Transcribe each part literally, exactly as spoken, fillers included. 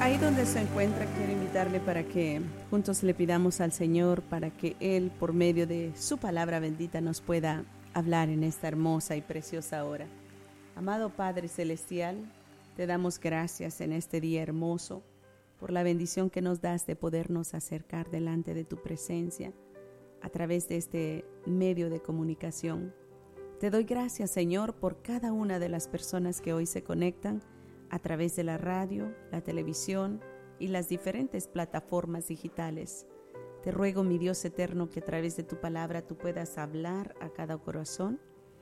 Ahí donde se encuentra, quiero invitarle para que juntos le pidamos al Señor para que Él, por medio de su palabra bendita, nos pueda hablar en esta hermosa y preciosa hora. Amado Padre Celestial, te damos gracias en este día hermoso por la bendición que nos das de podernos acercar delante de tu presencia a través de este medio de comunicación. Te doy gracias, Señor, por cada una de las personas que hoy se conectan a través de la radio, la televisión y las diferentes plataformas digitales. Te ruego, mi Dios eterno, que a través de tu palabra tú puedas hablar a cada corazón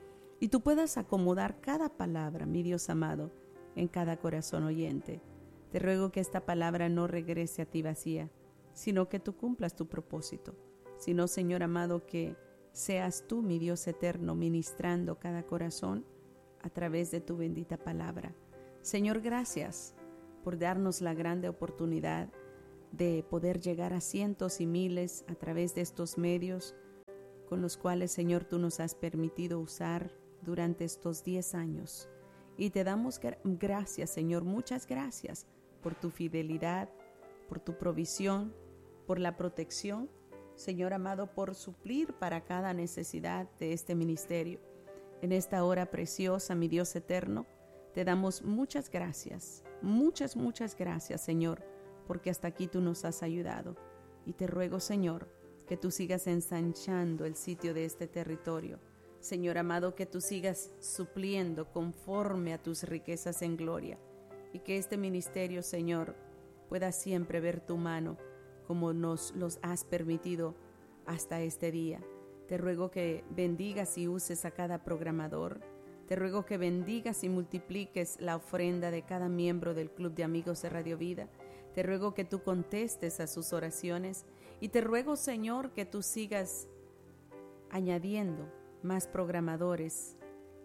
y tú puedas acomodar cada palabra, mi Dios amado, en cada corazón oyente. Te ruego que esta palabra no regrese a ti vacía, sino que tú cumplas tu propósito. Sino, Señor amado, que seas tú, mi Dios eterno, ministrando cada corazón a través de tu bendita palabra. Señor, gracias por darnos la grande oportunidad de poder llegar a cientos y miles a través de estos medios con los cuales, Señor, tú nos has permitido usar durante estos diez años. Y te damos gracias, Señor, muchas gracias por tu fidelidad, por tu provisión, por la protección, Señor amado, por suplir para cada necesidad de este ministerio. En esta hora preciosa, mi Dios eterno, te damos muchas gracias, muchas, muchas gracias, Señor, porque hasta aquí tú nos has ayudado. Y te ruego, Señor, que tú sigas ensanchando el sitio de este territorio. Señor amado, que tú sigas supliendo conforme a tus riquezas en gloria. Y que este ministerio, Señor, pueda siempre ver tu mano como nos los has permitido hasta este día. Te ruego que bendigas y uses a cada programador. Te ruego que bendigas y multipliques la ofrenda de cada miembro del Club de Amigos de Radio Vida. Te ruego que tú contestes a sus oraciones y te ruego, Señor, que tú sigas añadiendo más programadores,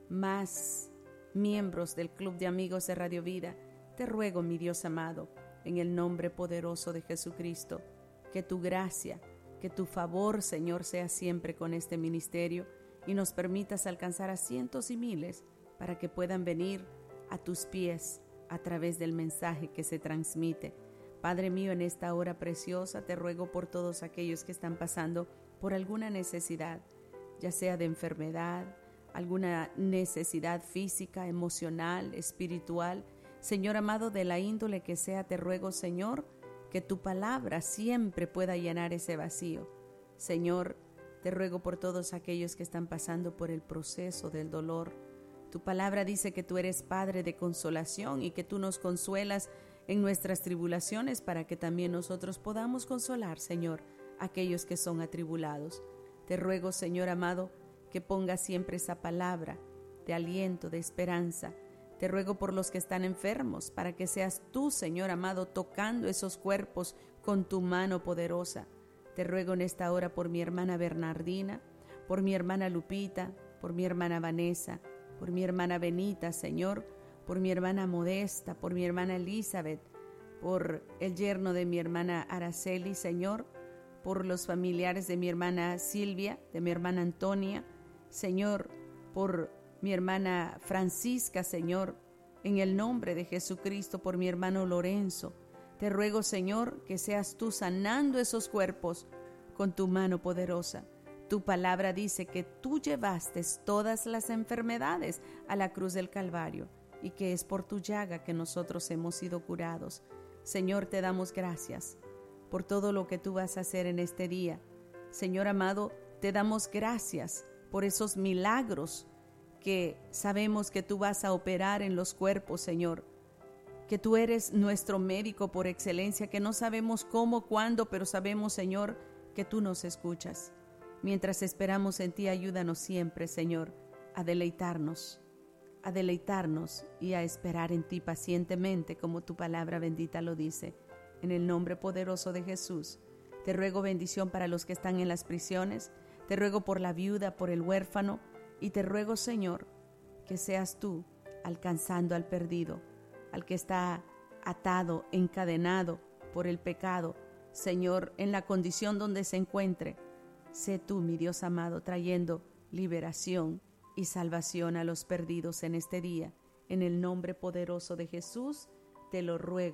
más miembros del Club de Amigos de Radio Vida. Te ruego, mi Dios amado, en el nombre poderoso de Jesucristo, que tu gracia, que tu favor, Señor, sea siempre con este ministerio y nos permitas alcanzar a cientos y miles para que puedan venir a tus pies a través del mensaje que se transmite. Padre mío, en esta hora preciosa te ruego por todos aquellos que están pasando por alguna necesidad, ya sea de enfermedad, alguna necesidad física, emocional, espiritual. Señor amado, de la índole que sea, te ruego, Señor, que tu palabra siempre pueda llenar ese vacío. Señor, te ruego por todos aquellos que están pasando por el proceso del dolor. Tu palabra dice que tú eres Padre de consolación y que tú nos consuelas en nuestras tribulaciones para que también nosotros podamos consolar, Señor, a aquellos que son atribulados. Te ruego, Señor amado, que pongas siempre esa palabra de aliento, de esperanza. Te ruego por los que están enfermos para que seas tú, Señor amado, tocando esos cuerpos con tu mano poderosa. Te ruego en esta hora por mi hermana Bernardina, por mi hermana Lupita, por mi hermana Vanessa, por mi hermana Benita, Señor, por mi hermana Modesta, por mi hermana Elizabeth, por el yerno de mi hermana Araceli, Señor, por los familiares de mi hermana Silvia, de mi hermana Antonia, Señor, por mi hermana Francisca, Señor, en el nombre de Jesucristo, por mi hermano Lorenzo. Te ruego, Señor, que seas tú sanando esos cuerpos con tu mano poderosa. Tu palabra dice que tú llevaste todas las enfermedades a la cruz del Calvario y que es por tu llaga que nosotros hemos sido curados. Señor, te damos gracias por todo lo que tú vas a hacer en este día. Señor amado, te damos gracias por esos milagros que sabemos que tú vas a operar en los cuerpos, Señor. Que tú eres nuestro médico por excelencia, que no sabemos cómo, cuándo, pero sabemos, Señor, que tú nos escuchas. Mientras esperamos en ti, ayúdanos siempre, Señor, a deleitarnos, a deleitarnos y a esperar en ti pacientemente, como tu palabra bendita lo dice. En el nombre poderoso de Jesús, te ruego bendición para los que están en las prisiones, te ruego por la viuda, por el huérfano, y te ruego, Señor, que seas tú alcanzando al perdido, al que está atado, encadenado por el pecado. Señor, en la condición donde se encuentre, sé tú, mi Dios amado, trayendo liberación y salvación a los perdidos en este día. En el nombre poderoso de Jesús, te lo ruego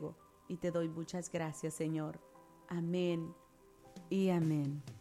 y te doy muchas gracias, Señor. Amén y amén.